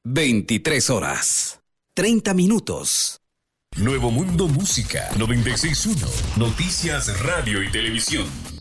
23 horas, 30 minutos. Nuevo Mundo Música 96.1. Noticias, radio y televisión.